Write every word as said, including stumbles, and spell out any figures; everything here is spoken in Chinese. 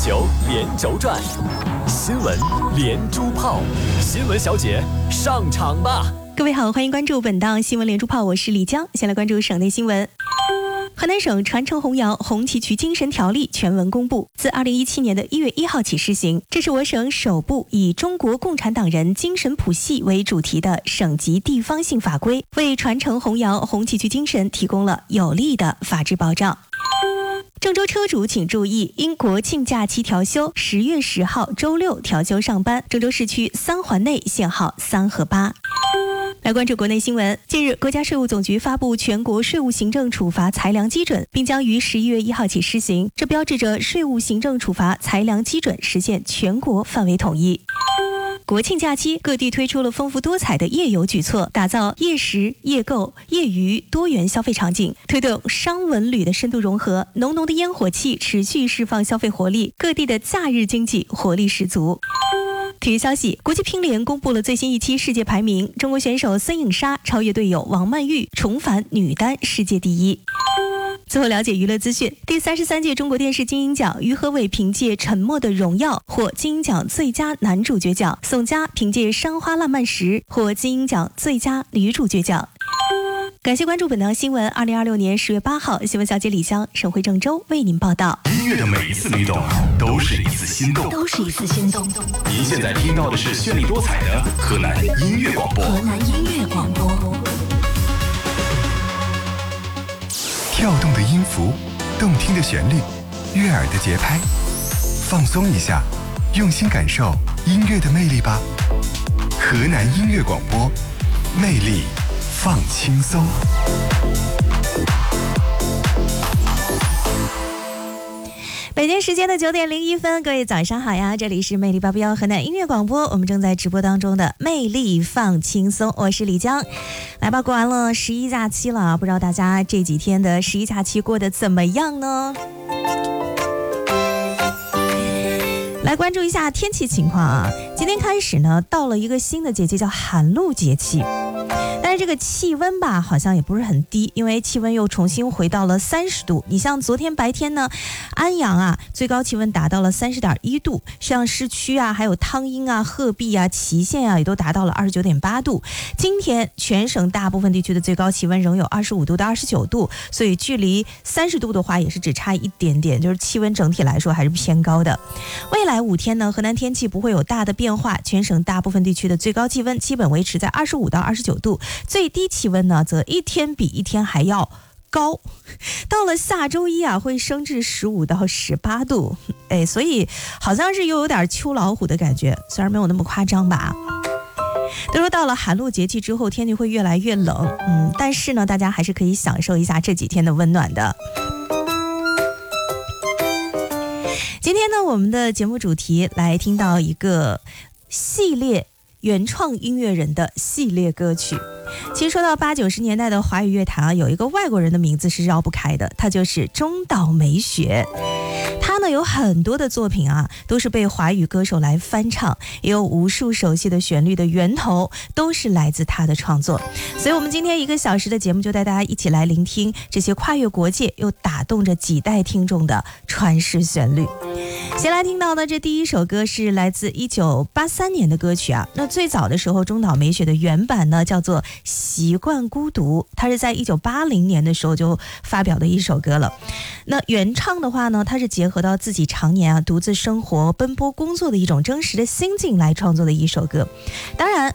球连轴转，新闻连珠炮，新闻小姐上场吧！ 各位好，欢迎关注本档新闻连珠炮，我是李江。先来关注省内新闻。河南省传承弘扬红旗渠精神条例全文公布，自二零一七年的一月一号起施行。这是我省首部以中国共产党人精神谱系为主题的省级地方性法规，为传承弘扬红旗渠精神提供了有力的法治保障。郑州车主请注意，因国庆假期调休，十月十号周六调休上班。郑州市区三环内限号三和八。来关注国内新闻。近日，国家税务总局发布全国税务行政处罚裁量基准，并将于十一月一号起施行。这标志着税务行政处罚裁量基准实现全国范围统一。国庆假期，各地推出了丰富多彩的夜游举措，打造夜食、夜购、夜娱多元消费场景，推动商文旅的深度融合。浓浓的烟火气持续释放消费活力，各地的假日经济活力十足。体育消息，国际乒联公布了最新一期世界排名，中国选手孙颖莎超越队友王曼玉，重返女单世界第一。最后了解娱乐资讯，第三十三届中国电视金鹰奖，于和伟凭借《沉默的荣耀》获金鹰奖最佳男主角奖，宋佳凭借《山花烂漫时》获金鹰奖最佳女主角奖。感谢关注本档新闻。二零二六年十月八号，新闻小姐李湘，省会郑州为您报道。 音乐的每一次律动，都是一次心动， 都是一次心动。 您现在听到的是绚丽多彩的河南音乐广播。 河南音乐广播。 跳动的音符，动听的旋律，悦耳的节拍，放松一下，用心感受音乐的魅力吧。河南音乐广播，魅力放轻松。 北京时间的九点零一分，各位早上好呀！这里是魅力八八一河南音乐广播，我们正在直播当中的魅力放轻松，我是李江。来吧，过完了十一假期了，不知道大家这几天的十一假期过得怎么样呢？来关注一下天气情况啊！今天开始呢，到了一个新的节气，叫寒露节气。但是这个气温吧，好像也不是很低，因为气温又重新回到了三十度。你像昨天白天呢，安阳啊，最高气温达到了三十点一度，像市区啊，还有汤阴啊、鹤壁啊、祁县啊，也都达到了二十九点八度。今天全省大部分地区的最高气温仍有二十五度到二十九度，所以距离三十度的话，也是只差一点点，就是气温整体来说还是偏高的。未来五天呢，河南天气不会有大的变化，全省大部分地区的最高气温基本维持在二十五到二十九度。最低气温呢，则一天比一天还要高，到了下周一啊，会升至十五到十八度，哎，所以好像是又有点秋老虎的感觉，虽然没有那么夸张吧。都说到了寒露节气之后，天气会越来越冷，嗯，但是呢，大家还是可以享受一下这几天的温暖的。今天呢，我们的节目主题来听到一个系列原创音乐人的系列歌曲。其实说到八九十年代的华语乐坛啊，有一个外国人的名字是绕不开的，他就是中岛美雪。他呢有很多的作品啊，都是被华语歌手来翻唱，也有无数熟悉的旋律的源头都是来自他的创作。所以我们今天一个小时的节目就带大家一起来聆听这些跨越国界又打动着几代听众的传世旋律。先来听到的这第一首歌是来自一九八三年的歌曲啊。那最早的时候，中岛美雪的原版呢叫做《习惯孤独》，它是在一九八零年的时候就发表的一首歌了。那原唱的话呢，它是结合到自己常年啊独自生活、奔波工作的一种真实的心境来创作的一首歌。当然，